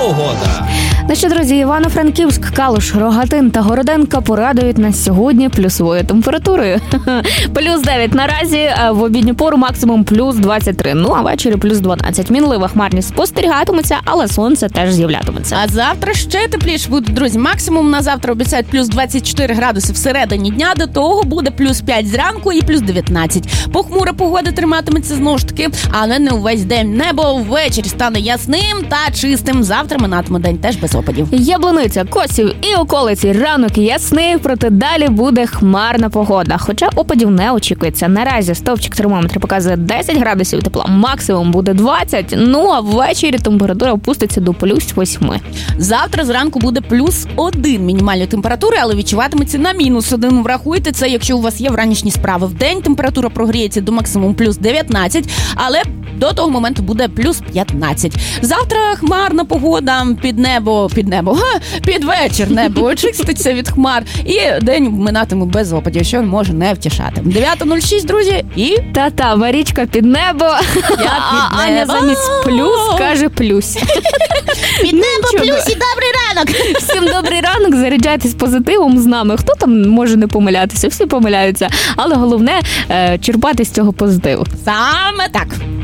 погода. Ну що, друзі, Івано-Франківськ, Калуш, Рогатин та Городенка порадують нас сьогодні плюсовою температурою. Плюс 9 наразі, в обідню пору максимум плюс 23. Ну, а ввечері плюс 12. Мінлива хмарність спостерігатиметься, але сонце теж з'являтиметься. А завтра ще тепліше буде, друзі. Максимум на завтра обіцяють плюс 24 градуси всередині дня. До того буде плюс 5 зранку і плюс 19. Похмура погода триматиметься знову ж таки, але не увесь день. Небо ввечері стане ясним та чистим. Завтра минатиме день теж без опадів. Яблуниця, Косів і околиці ранок ясний, проте далі буде хмарна погода. Хоча опадів не очікується. Наразі стовпчик термометра показує 10 градусів тепла, максимум буде 20. Ну а ввечері температура опуститься до плюс 8. Завтра зранку буде плюс 1 мінімальної температури, але відчуватиметься на мінус 1. Врахуйте це, якщо у вас є вранішні справи. Вдень температура прогріється до максимум плюс 19, але до того моменту буде плюс 15. Завтра хмарна погода, під вечір небо очиститься від хмар і день минатиме без опадів, що може не втішати. 9:06, друзі, і... Та-та, Марічка під небо, а Аня замість плюс каже плюс. Під небо плюс і добрий ранок! Всім добрий ранок, заряджайтесь позитивом з нами. Хто там може не помилятися? Всі помиляються. Але головне черпати з цього позитиву. Саме так.